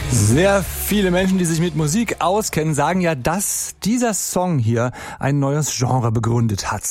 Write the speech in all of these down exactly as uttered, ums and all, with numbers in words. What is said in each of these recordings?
Sehr viele Menschen, die sich mit Musik auskennen, sagen ja, dass dieser Song hier ein neues Genre begründet hat.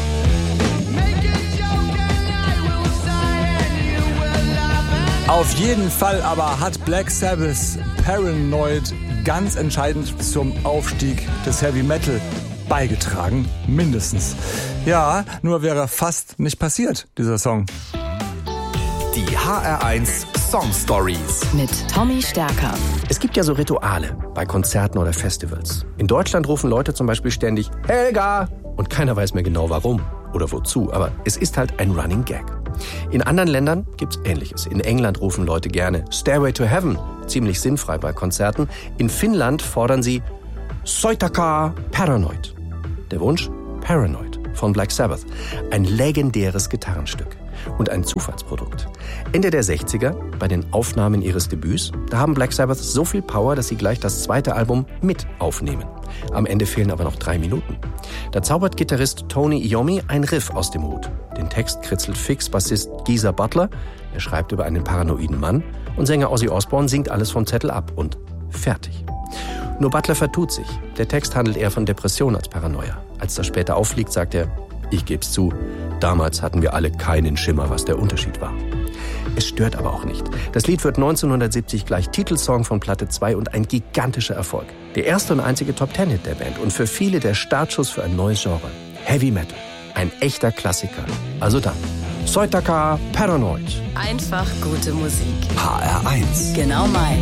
Auf jeden Fall aber hat Black Sabbath Paranoid ganz entscheidend zum Aufstieg des Heavy Metal beigetragen, mindestens. Ja, nur wäre fast nicht passiert, dieser Song. Die H R eins Song Stories mit Tommy Stärker. Es gibt ja so Rituale bei Konzerten oder Festivals. In Deutschland rufen Leute zum Beispiel ständig Helga und keiner weiß mehr genau warum oder wozu, aber es ist halt ein Running Gag. In anderen Ländern gibt's Ähnliches. In England rufen Leute gerne Stairway to Heaven, ziemlich sinnfrei bei Konzerten. In Finnland fordern sie Soitaka Paranoid. Der Wunsch? Paranoid von Black Sabbath. Ein legendäres Gitarrenstück und ein Zufallsprodukt. Ende der sechziger, bei den Aufnahmen ihres Debüts, da haben Black Sabbath so viel Power, dass sie gleich das zweite Album mit aufnehmen. Am Ende fehlen aber noch drei Minuten. Da zaubert Gitarrist Tony Iommi ein Riff aus dem Hut. Den Text kritzelt fix Bassist Geezer Butler. Er schreibt über einen paranoiden Mann. Und Sänger Ozzy Osbourne singt alles vom Zettel ab. Und fertig. Nur Butler vertut sich. Der Text handelt eher von Depression als Paranoia. Als das später auffliegt, sagt er, ich geb's zu, damals hatten wir alle keinen Schimmer, was der Unterschied war. Es stört aber auch nicht. Das Lied wird neunzehnhundertsiebzig gleich Titelsong von Platte zwei und ein gigantischer Erfolg. Der erste und einzige Top-Ten-Hit der Band und für viele der Startschuss für ein neues Genre. Heavy Metal. Ein echter Klassiker. Also dann, Soitaka Paranoid. Einfach gute Musik. H R eins. Genau mein.